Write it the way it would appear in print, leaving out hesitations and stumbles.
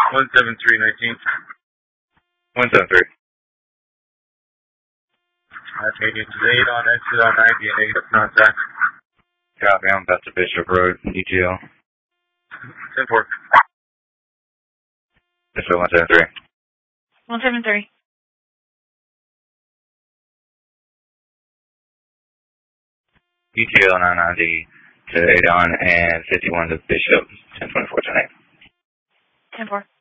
17319. 173. Canadian to 8 on exit on 90 and negative contact. Copy, I'm about to Bishop Road, EGL. 10-4. Bishop 173. 173. EGL 990 to 8 on and 51 to Bishop 1024 tonight. 10-4.